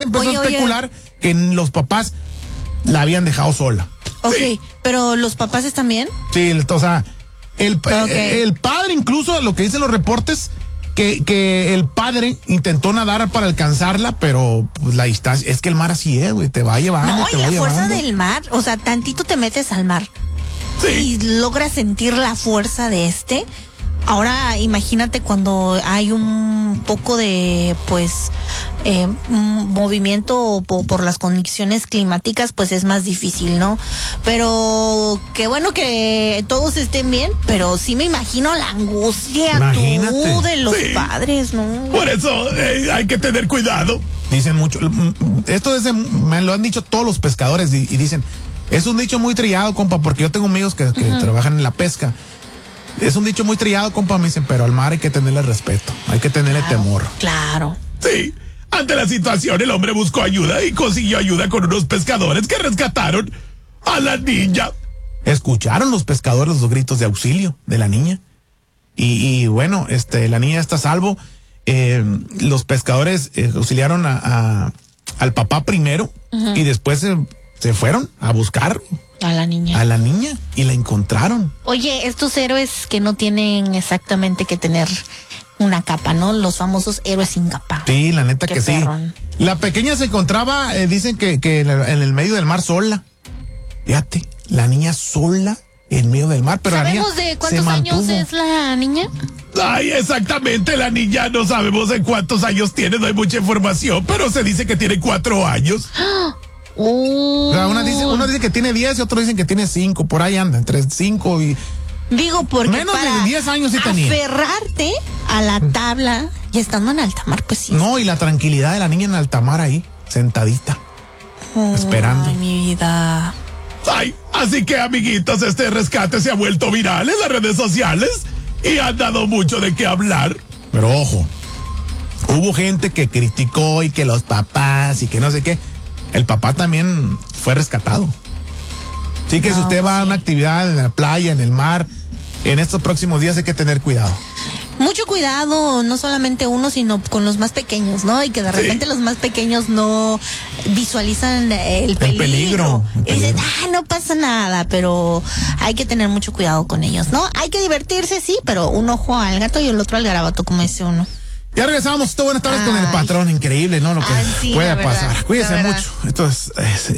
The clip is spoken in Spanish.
empezó a especular que los papás la habían dejado sola. Ok, sí. Pero ¿los papás están bien? Sí, o sea, el padre, incluso lo que dicen los reportes, que el padre intentó nadar para alcanzarla, pero pues la distancia, es que el mar así es, güey, te va llevando. No, te y va la fuerza llevando. del mar, o sea, tantito te metes al mar. Sí. Y logras sentir la fuerza de este. Ahora imagínate cuando hay un poco de movimiento por las condiciones climáticas, pues es más difícil, ¿no? Pero qué bueno que todos estén bien, pero sí me imagino la angustia de los padres, ¿no? Por eso hay que tener cuidado. Dicen mucho, esto me lo han dicho todos los pescadores y dicen, es un dicho muy trillado, compa, porque yo tengo amigos que trabajan en la pesca. Es un dicho muy trillado, compa, me dicen, pero al mar hay que tenerle respeto, hay que tenerle temor. Claro. Sí, ante la situación el hombre buscó ayuda y consiguió ayuda con unos pescadores que rescataron a la niña. Escucharon los pescadores los gritos de auxilio de la niña y bueno, la niña está a salvo. Los pescadores auxiliaron al papá primero y después se fueron a buscar a la niña y la encontraron. Oye, estos héroes que no tienen exactamente que tener una capa, ¿no? Los famosos héroes sin capa. Sí, la neta que perrón. Sí. La pequeña se encontraba, dicen que en el medio del mar sola. Fíjate, la niña sola en medio del mar, pero ¿sabemos de cuántos años es la niña? Ay, exactamente, la niña no sabemos de cuántos años tiene, no hay mucha información, pero se dice que tiene 4 años. O sea, uno dice que tiene 10 y otros dicen que tiene 5, por ahí anda, entre 5 y... Digo, porque menos de 10 años sí tenía. Aferrarte a la tabla y estando en alta mar, pues sí. No, y la tranquilidad de la niña en alta mar ahí, sentadita, esperando. Ay, mi vida. Ay, así que, amiguitos, este rescate se ha vuelto viral en las redes sociales y han dado mucho de qué hablar. Pero ojo, hubo gente que criticó y que los papás y que no sé qué. El papá también fue rescatado. Así que si usted va a una actividad en la playa, en el mar, en estos próximos días hay que tener cuidado. Mucho cuidado, no solamente uno, sino con los más pequeños, ¿no? Y que de repente los más pequeños no visualizan el peligro. Y dicen, no pasa nada, pero hay que tener mucho cuidado con ellos, ¿no? Hay que divertirse, sí, pero un ojo al gato y el otro al garabato, como dice uno. Ya regresamos, buenas tardes con el patrón, increíble, ¿no? Lo que sí, puede pasar. Cuídense mucho. Esto es